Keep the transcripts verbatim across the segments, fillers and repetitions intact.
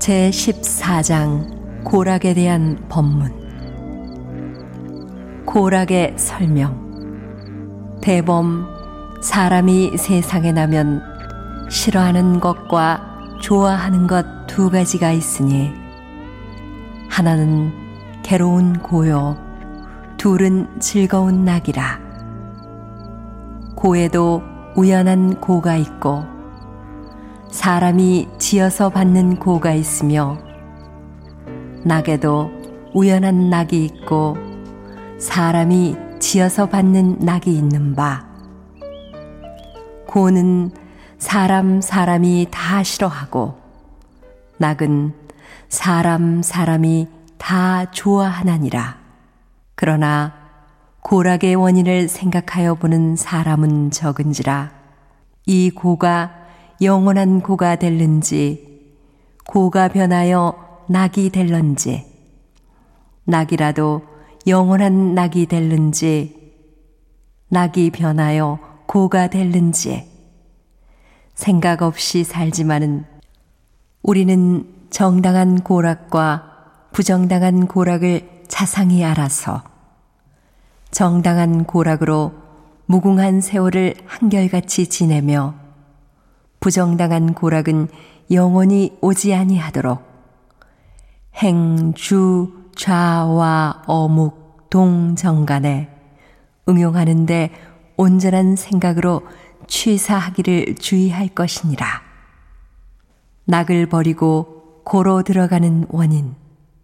제십사 장 고락에 대한 법문. 고락의 설명. 대범, 사람이 세상에 나면 싫어하는 것과 좋아하는 것 두 가지가 있으니 하나는 괴로운 고요, 둘은 즐거운 낙이라. 고에도 우연한 고가 있고 사람이 지어서 받는 고가 있으며 낙에도 우연한 낙이 있고 사람이 지어서 받는 낙이 있는 바. 고는 사람 사람이 다 싫어하고 낙은 사람 사람이 다 좋아하나니라. 그러나 고락의 원인을 생각하여 보는 사람은 적은지라. 이 고가 영원한 고가 될는지 고가 변하여 낙이 될런지 낙이라도 영원한 낙이 될는지 낙이 변하여 고가 될는지 생각 없이 살지만은 우리는 정당한 고락과 부정당한 고락을 자상히 알아서 정당한 고락으로 무궁한 세월을 한결같이 지내며 부정당한 고락은 영원히 오지 아니하도록 행주 좌와 어묵 동정간에 응용하는데 온전한 생각으로 취사하기를 주의할 것이니라. 낙을 버리고 고로 들어가는 원인.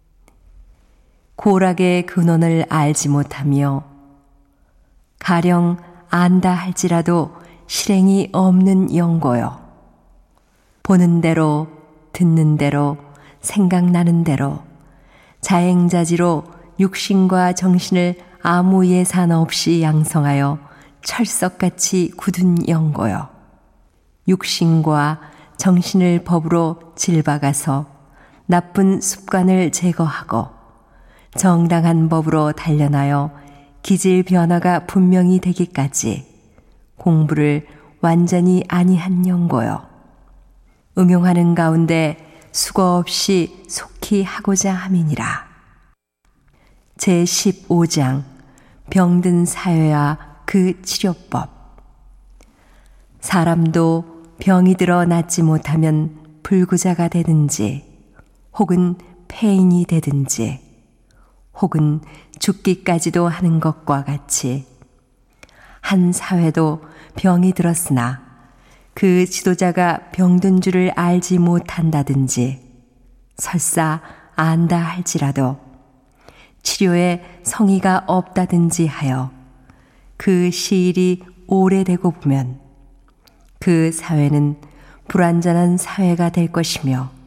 고락의 근원을 알지 못하며 가령 안다 할지라도 실행이 없는 영고요. 보는 대로 듣는 대로 생각나는 대로 자행자지로 육신과 정신을 아무 예산 없이 양성하여 철석같이 굳은 영고요. 육신과 정신을 법으로 질박아서 나쁜 습관을 제거하고 정당한 법으로 단련하여 기질 변화가 분명히 되기까지 공부를 완전히 아니한 영고요. 응용하는 가운데 수고 없이 속히 하고자 함이니라. 제십오 장 병든 사회와 그 치료법. 사람도 병이 들어 낫지 못하면 불구자가 되든지 혹은 폐인이 되든지 혹은 죽기까지도 하는 것과 같이 한 사회도 병이 들었으나 그 지도자가 병든 줄을 알지 못한다든지 설사 안다 할지라도 치료에 성의가 없다든지 하여 그 시일이 오래되고 보면 그 사회는 불완전한 사회가 될 것이며